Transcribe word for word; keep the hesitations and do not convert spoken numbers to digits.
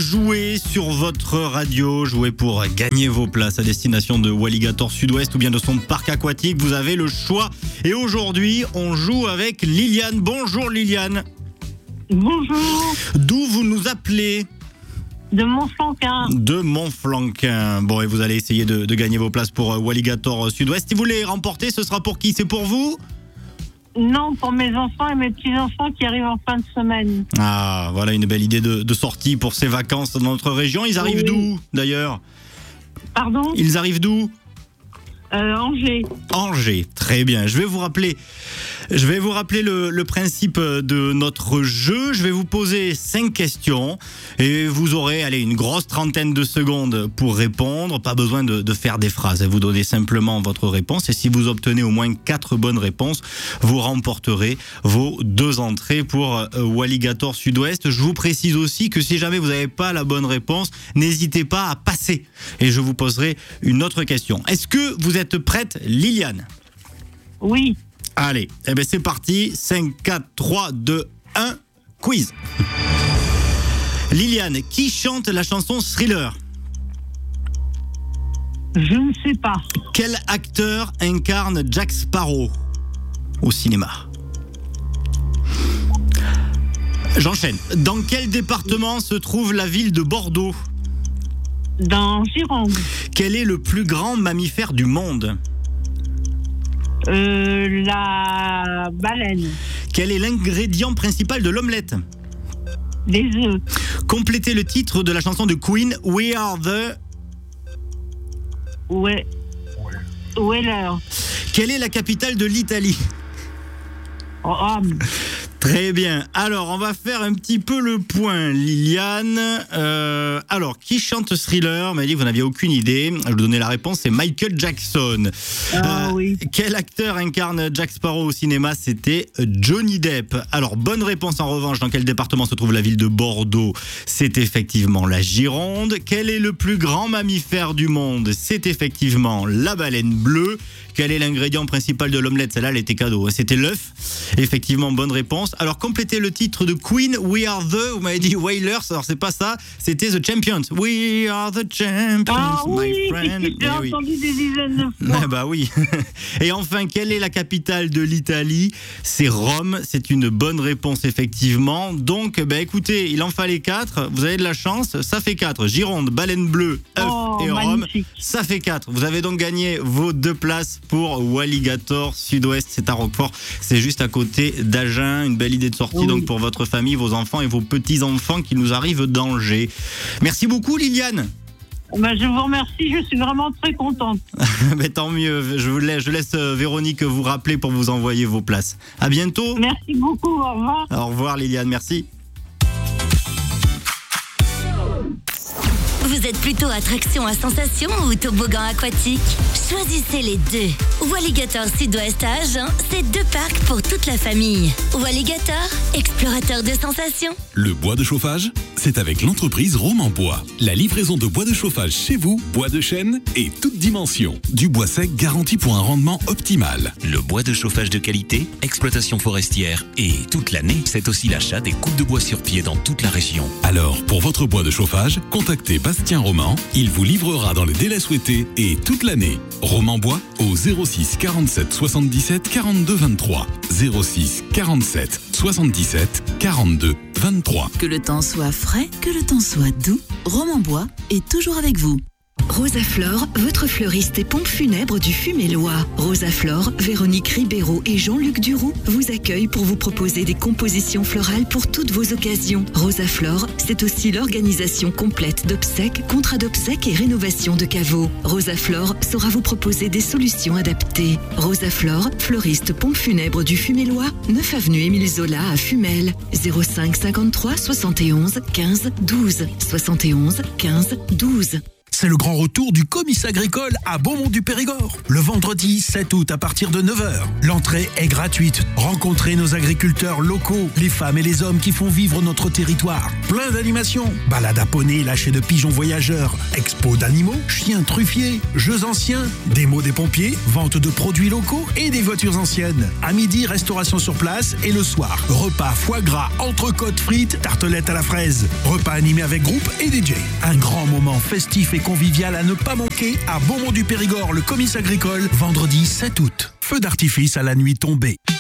jouer sur votre radio, jouer pour gagner vos places à destination de Walligator Sud-Ouest ou bien de son parc aquatique. Vous avez le choix. Et aujourd'hui, on joue avec Liliane. Bonjour Liliane. Bonjour. D'où vous nous appelez ? De Montflanquin. De Montflanquin. Bon, et vous allez essayer de, de gagner vos places pour Walligator Sud-Ouest. Si vous les remportez, ce sera pour qui ? C'est pour vous ? Non, pour mes enfants et mes petits-enfants qui arrivent en fin de semaine. Ah, voilà une belle idée de, de sortie pour ces vacances dans notre région. Ils arrivent Oui. d'où, d'ailleurs ? Pardon ? Ils arrivent d'où ? euh, Angers. Angers, très bien. Je vais vous rappeler, je vais vous rappeler le, le principe de notre jeu. Je vais vous poser cinq questions et vous aurez allez, une grosse trentaine de secondes pour répondre. Pas besoin de, de faire des phrases. Vous donnez simplement votre réponse et si vous obtenez au moins quatre bonnes réponses, vous remporterez vos deux entrées pour Walligator Sud-Ouest. Je vous précise aussi que si jamais vous n'avez pas la bonne réponse, n'hésitez pas à passer et je vous poserai une autre question. Est-ce que vous êtes prête, Liliane ? Oui. Allez, eh ben c'est parti. cinq, quatre, trois, deux, un, quiz. Liliane, qui chante la chanson Thriller ? Je ne sais pas. Quel acteur incarne Jack Sparrow au cinéma ? J'enchaîne. Dans quel département se trouve la ville de Bordeaux ? Dans Gironde. Quel est le plus grand mammifère du monde ? Euh, la baleine. Quel est l'ingrédient principal de l'omelette ? Les œufs. Complétez le titre de la chanson de Queen, We Are The... Où est... Où est l'heure ? Quelle est la capitale de l'Italie ? Rome. Très bien. Alors, on va faire un petit peu le point, Liliane. Euh, alors, qui chante Thriller ? M'a dit que vous n'aviez aucune idée. Je vais vous donner la réponse, c'est Michael Jackson. Ah Euh, oui. Quel acteur incarne Jack Sparrow au cinéma ? C'était Johnny Depp. Alors, bonne réponse en revanche. Dans quel département se trouve la ville de Bordeaux ? C'est effectivement la Gironde. Quel est le plus grand mammifère du monde ? C'est effectivement la baleine bleue. Quel est l'ingrédient principal de l'omelette ? Celle-là, elle était cadeau. C'était l'œuf. Effectivement, bonne réponse. Alors, complétez le titre de Queen, We Are The. Vous m'avez dit Wailers. Alors, c'est pas ça. C'était The Champions. We are the champions, Ah my oui, friend. j'ai Eh oui. entendu des dizaines de fois. Ah bah oui. Et enfin, quelle est la capitale de l'Italie ? C'est Rome. C'est une bonne réponse, effectivement. Donc, bah écoutez, il en fallait quatre. Vous avez de la chance. Ça fait quatre. Gironde, baleine bleue, œuf Oh, et Rome. magnifique. Ça fait quatre. Vous avez donc gagné vos deux places pour Walligator Sud-Ouest. C'est à Roquefort. C'est juste à côté d'Agen. Une belle idée de sortie Oui. donc pour votre famille, vos enfants et vos petits-enfants qui nous arrivent d'Angers. Merci beaucoup, Liliane. Ben, je vous remercie, je suis vraiment très contente. Mais tant mieux. Je, vous laisse, je laisse euh, Véronique vous rappeler pour vous envoyer vos places. À bientôt. Merci beaucoup, au revoir. Au revoir, Liliane. Merci. Vous êtes plutôt attraction à sensation ou toboggan aquatique ? Choisissez les deux. Walligator Sud-Ouest à Agen, c'est deux parcs pour toute la famille. Walligator, explorateur de sensations. Le bois de chauffage, c'est avec l'entreprise Roman Bois. La livraison de bois de chauffage chez vous, bois de chêne et toute dimension. Du bois sec garanti pour un rendement optimal. Le bois de chauffage de qualité, exploitation forestière et toute l'année, c'est aussi l'achat des coupes de bois sur pied dans toute la région. Alors, pour votre bois de chauffage, contactez Bastien Roman. Il vous livrera dans les délais souhaités et toute l'année. Roman Bois au zéro six quarante-sept soixante-dix-sept quarante-deux vingt-trois. zéro six quarante-sept soixante-dix-sept quarante-deux vingt-trois. Que le temps soit frais, que le temps soit doux, Roman Bois est toujours avec vous. Rosaflore, votre fleuriste et pompe funèbre du Fumélois. Rosaflore, Véronique Ribeiro et Jean-Luc Duroux vous accueillent pour vous proposer des compositions florales pour toutes vos occasions. Rosaflore, c'est aussi l'organisation complète d'obsèques, contrats d'obsèques et rénovation de caveaux. Rosaflore saura vous proposer des solutions adaptées. Rosaflore, fleuriste pompe funèbre du Fumélois, neuf avenue Émile Zola à Fumel. zéro cinq cinquante-trois soixante et onze quinze douze. soixante et onze quinze douze. C'est le grand retour du comice agricole à Beaumont-du-Périgord. Le vendredi sept août à partir de neuf heures. L'entrée est gratuite. Rencontrez nos agriculteurs locaux, les femmes et les hommes qui font vivre notre territoire. Plein d'animations. Balade à poney, lâcher de pigeons voyageurs, expo d'animaux, chiens truffiers, jeux anciens, démos des pompiers, vente de produits locaux et des voitures anciennes. À midi, restauration sur place et le soir, repas, foie gras, entrecôte frites, tartelettes à la fraise. Repas animé avec groupe et D J. Un grand moment festif et convivial à ne pas manquer à Beaumont du Périgord, le comice agricole, vendredi sept août. Feu d'artifice à la nuit tombée.